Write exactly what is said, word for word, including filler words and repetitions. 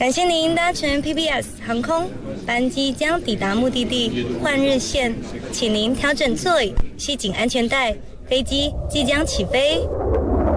感谢您搭乘 P B S 航空，班机将抵达目的地换日线，请您调整座椅，系紧安全带，飞机即将起飞。